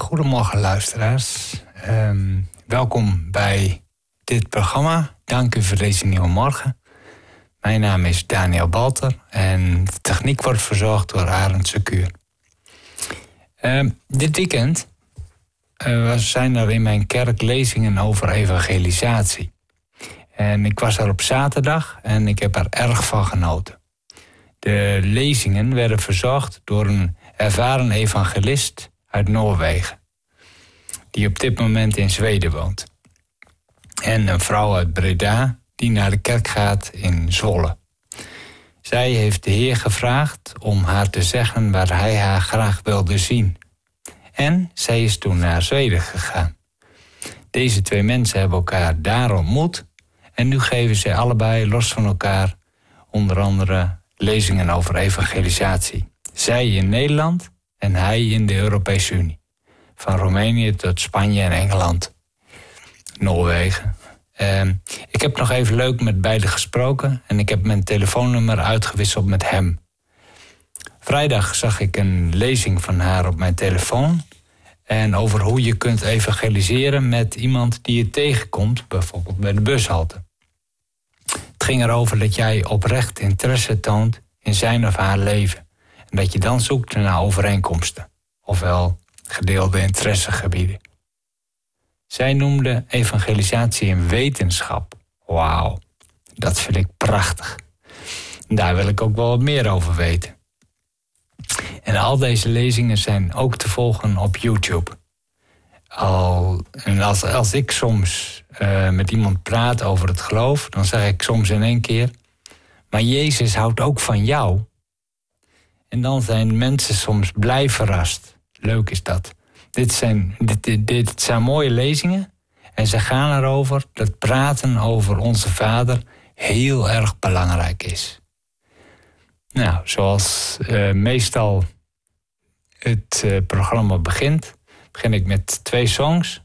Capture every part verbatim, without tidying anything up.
Goedemorgen luisteraars. Um, welkom bij dit programma. Dank u voor deze nieuwe morgen. Mijn naam is Daniel Balter en de techniek wordt verzorgd door Arend Secuur. Um, dit weekend uh, zijn er in mijn kerk lezingen over evangelisatie. En ik was er op zaterdag en ik heb er erg van genoten. De lezingen werden verzorgd door een ervaren evangelist uit Noorwegen, die op dit moment in Zweden woont. En een vrouw uit Breda, die naar de kerk gaat in Zwolle. Zij heeft de Heer gevraagd om haar te zeggen waar hij haar graag wilde zien. En zij is toen naar Zweden gegaan. Deze twee mensen hebben elkaar daar ontmoet en nu geven zij allebei los van elkaar onder andere lezingen over evangelisatie. Zij in Nederland en hij in de Europese Unie. Van Roemenië tot Spanje en Engeland. Noorwegen. Uh, ik heb nog even leuk met beiden gesproken en ik heb mijn telefoonnummer uitgewisseld met hem. Vrijdag zag ik een lezing van haar op mijn telefoon en over hoe je kunt evangeliseren met iemand die je tegenkomt, bijvoorbeeld bij de bushalte. Het ging erover dat jij oprecht interesse toont in zijn of haar leven en dat je dan zoekt naar overeenkomsten, ofwel gedeelde interessegebieden. Zij noemde evangelisatie een wetenschap. Wauw, dat vind ik prachtig. Daar wil ik ook wel wat meer over weten. En al deze lezingen zijn ook te volgen op YouTube. Al, en als, als ik soms uh, met iemand praat over het geloof, dan zeg ik soms in één keer, maar Jezus houdt ook van jou. En dan zijn mensen soms blij verrast. Leuk is dat. Dit zijn, dit, dit, dit zijn mooie lezingen. En ze gaan erover dat praten over onze Vader heel erg belangrijk is. Nou, zoals uh, meestal het uh, programma begint, begin ik met twee songs.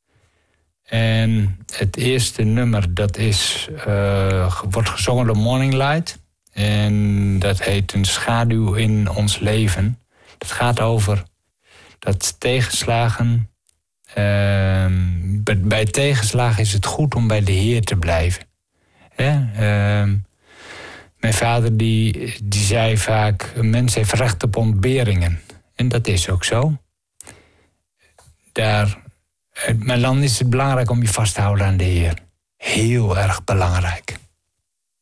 En het eerste nummer, dat is, uh, wordt gezongen door Morning Light. En dat heet Een schaduw in ons leven. Dat gaat over dat tegenslagen, uh, bij tegenslagen is het goed om bij de Heer te blijven. Hè? Uh, mijn vader die, die zei vaak, een mens heeft recht op ontberingen. En dat is ook zo. Daar, maar dan is het belangrijk om je vast te houden aan de Heer. Heel erg belangrijk.